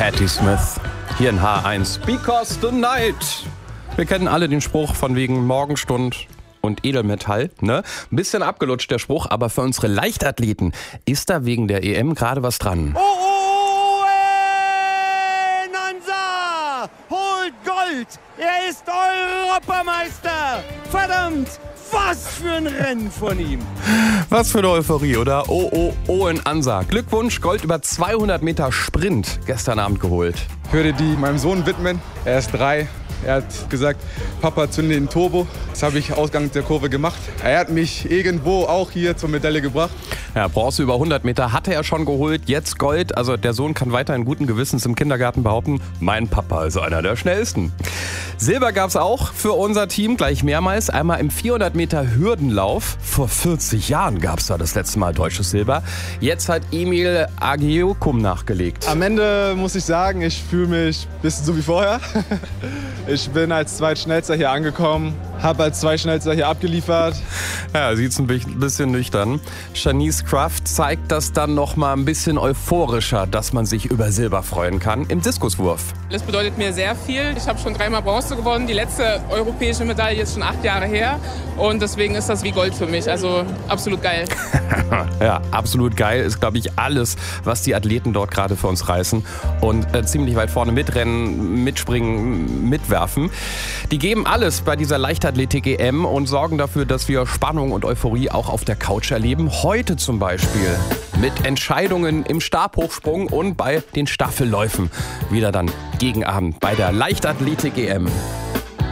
Patti Smith hier in H1. Because the night. Wir kennen alle den Spruch von wegen Morgenstund und Edelmetall, ne? Ein bisschen abgelutscht der Spruch, aber für unsere Leichtathleten ist da wegen der EM gerade was dran. Nansa holt Gold. Er ist Europameister. Verdammt, was für ein Rennen von ihm. Was für eine Euphorie, oder? Owen Ansa. Glückwunsch, Gold über 200 Meter Sprint gestern Abend geholt. Ich würde die meinem Sohn widmen. Er ist 3. Er hat gesagt, Papa, zünde den Turbo. Das habe ich Ausgang der Kurve gemacht. Er hat mich irgendwo auch hier zur Medaille gebracht. Ja, Bronze über 100 Meter hatte er schon geholt, jetzt Gold. Also der Sohn kann weiterhin guten Gewissens im Kindergarten behaupten, mein Papa ist einer der schnellsten. Silber gab es auch für unser Team gleich mehrmals. Einmal im 400 Meter Hürdenlauf. Vor 40 Jahren gab es da das letzte Mal deutsches Silber. Jetzt hat Emil Agieokum nachgelegt. Am Ende muss ich sagen, ich fühle mich ein bisschen so wie vorher. Ich bin als Zweitschnellster hier angekommen, habe als Zweitschnellster hier abgeliefert. Ja, sieht's ein bisschen nüchtern. Shanice Kraft zeigt das dann noch mal ein bisschen euphorischer, dass man sich über Silber freuen kann im Diskuswurf. Das bedeutet mir sehr viel. Ich habe schon 3-mal Bronze gewonnen. Die letzte europäische Medaille ist schon 8 Jahre her. Und deswegen ist das wie Gold für mich. Also absolut geil. Ja, absolut geil ist, glaube ich, alles, was die Athleten dort gerade für uns reißen. Und ziemlich weit vorne mitrennen, mitspringen, mitwerfen. Die geben alles bei dieser Leichtathletik-EM und sorgen dafür, dass wir Spannung und Euphorie auch auf der Couch erleben. Heute zum Beispiel mit Entscheidungen im Stabhochsprung und bei den Staffelläufen. Wieder dann gegen Abend bei der Leichtathletik-EM.